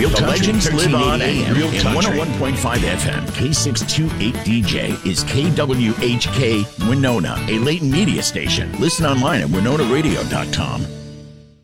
Real The Country, legends live on 1388 AM Real and Country. 101.5 FM. K628DJ is KWHK Winona, a Layton media station. Listen online at winonaradio.com.